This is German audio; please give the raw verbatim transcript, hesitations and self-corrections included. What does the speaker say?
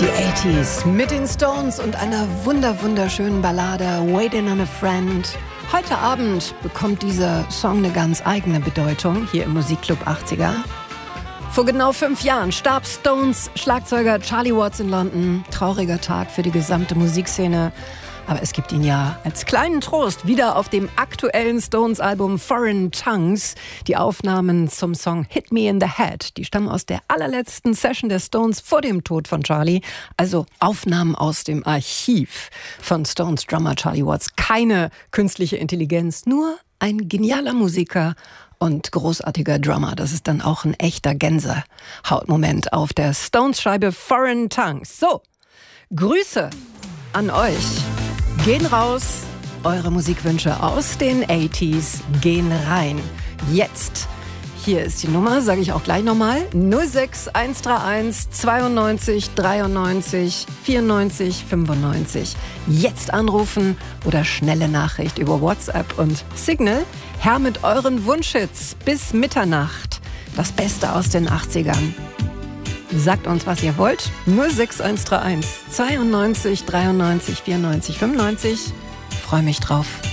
Die achtziger mit den Stones und einer wunder wunderschönen Ballade Waiting on a Friend. Heute Abend bekommt dieser Song eine ganz eigene Bedeutung hier im Musikclub achtziger. Vor genau fünf Jahren starb Stones Schlagzeuger Charlie Watts in London. Trauriger Tag für die gesamte Musikszene. Aber es gibt ihn ja als kleinen Trost wieder auf dem aktuellen Stones-Album Foreign Tongues. Die Aufnahmen zum Song Hit Me in the Head, die stammen aus der allerletzten Session der Stones vor dem Tod von Charlie. Also Aufnahmen aus dem Archiv von Stones Drummer Charlie Watts. Keine künstliche Intelligenz, nur ein genialer Musiker und großartiger Drummer. Das ist dann auch ein echter Gänsehautmoment auf der Stones-Scheibe Foreign Tongues. So, Grüße an euch. Gehen raus, eure Musikwünsche aus den achtziger gehen rein. Jetzt. Hier ist die Nummer, sage ich auch gleich nochmal. null sechs eins drei eins zweiundneunzig dreiundneunzig vierundneunzig fünfundneunzig. Jetzt anrufen oder schnelle Nachricht über WhatsApp und Signal. Her mit euren Wunschhits bis Mitternacht. Das Beste aus den achtzigern. Sagt uns, was ihr wollt. null sechs eins drei eins zweiundneunzig dreiundneunzig vierundneunzig fünfundneunzig. Freue mich drauf.